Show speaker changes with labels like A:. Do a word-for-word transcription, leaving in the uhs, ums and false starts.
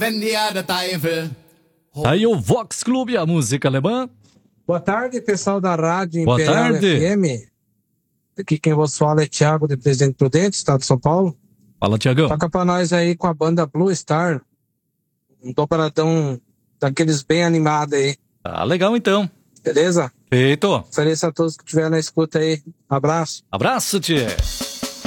A: wenn dir der Teufel...
B: Aí o Vox Clube, a música alemã.
C: Boa tarde, pessoal da Rádio
B: Boa
C: Imperial
B: tarde.
C: F M. Aqui quem vos fala é Thiago, de Presidente Prudente, Estado de São Paulo.
B: Fala, Thiagão.
C: Toca pra nós aí com a banda Blue Star. Um dobradão daqueles bem animados aí.
B: Tá legal, então.
C: Beleza?
B: Feito.
C: Ofereço a todos que estiverem na escuta aí. Abraço.
B: Abraço, tchê.